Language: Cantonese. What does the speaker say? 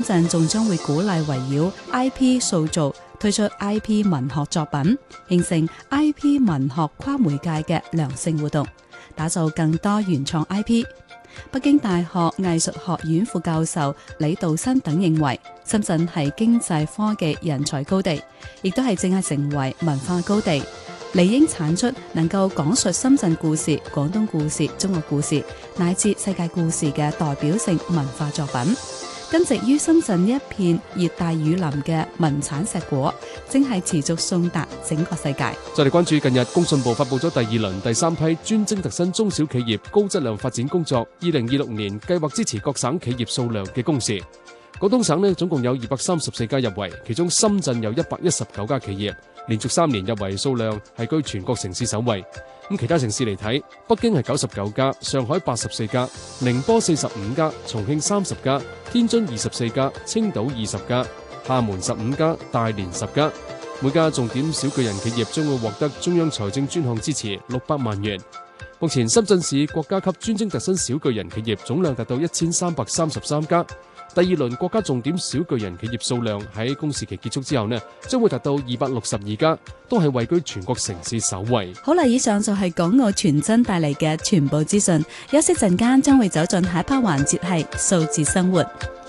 鎮仲將會鼓勵圍繞 IP 塑造，推出 IP 文學作品，形成 IP 文學跨媒介嘅良性互動，打造更多原創 IP。北京大學藝術學院副教授李道新等認為，深圳係經濟科技人才高地，亦都係正係成為文化高地，理應產出能夠講述深圳故事、廣東故事、中國故事乃至世界故事嘅代表性文化作品。根植於深圳呢一片熱帶雨林嘅文產碩果，正係持續送達整個世界。 再嚟關注近日工信部發佈咗第二輪第三批專精特新中小企業高質量發展工作2026年計劃支持各省企業數量嘅公示。廣東省呢總共有234家入圍，其中深圳有119家企業，連續3年入圍數量係居全國城市首位。咁其他城市嚟睇，北京係99家，上海84家，寧波45家，重慶30家，天津24家，青島20家，廈門15家，大連10家。每家重點小巨人企業將會獲得中央財政專項支持600萬元。目前深圳市國家級專精特新小巨人企業總量達到1333家。第二輪國家重點小巨人企業數量喺公示期結束之後呢，將會達到262家，都係位居全國城市首位。 好啦，以上就係港澳傳真帶嚟嘅全部資訊。休息陣間將會走進下一 part 環節，係數字生活。